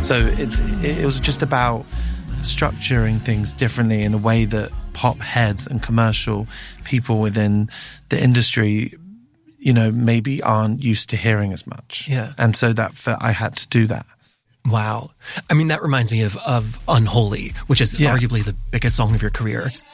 So it was just about structuring things differently in a way that pop heads and commercial people within the industry, you know, maybe aren't used to hearing as much. Yeah. And so I had to do that. Wow. I mean, that reminds me of Unholy, which is arguably the biggest song of your career.